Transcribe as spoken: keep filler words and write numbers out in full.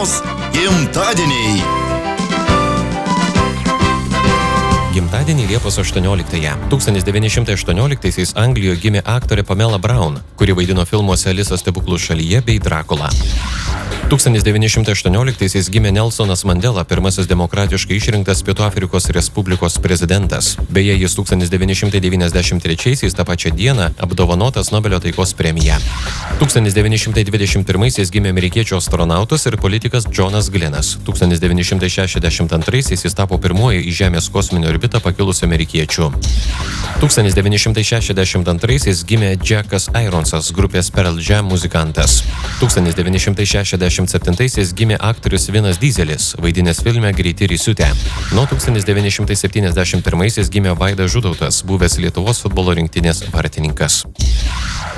Lietuvos gimtadieniai. Gimtadienį Liepos aštuonioliktąją. tūkstantis devyni šimtai aštuonioliktaisiais Anglijoje gimė aktorė Pamela Brown, kuri vaidino filmuose Alisa stebuklų šalyje bei Drakula. tūkstantis devyni šimtai aštuonioliktaisiais gimė Nelsonas Mandela, pirmasis demokratiškai išrinktas Pietų Afrikos Respublikos prezidentas. Beje, jis tūkstantis devyni šimtai devyniasdešimt trečiaisiais tą pačią dieną apdovanotas Nobelio taikos premija. tūkstantis devyni šimtai dvidešimt pirmaisiais gimė amerikiečių astronautas ir politikas Džonas Glenas. tūkstantis devyni šimtai šešiasdešimt antraisiais jis tapo pirmuoju į Žemės kosminio orbitą pakilusiu amerikiečiu. tūkstantis devyni šimtai šešiasdešimt antraisiais gimė Jackas Ironsas, grupės Pearl Jam muzikantas. tūkstantis devyni šimtai šešiasdešimt septintaisiais gimė aktorius Vinas Dyzelis, vaidinęs filme Greiti ir įsiutę. Nuo tūkstantis devyni šimtai septyniasdešimt pirmaisiais gimė Vaidas Žutautas, buvęs Lietuvos futbolo rinktinės vartininkas.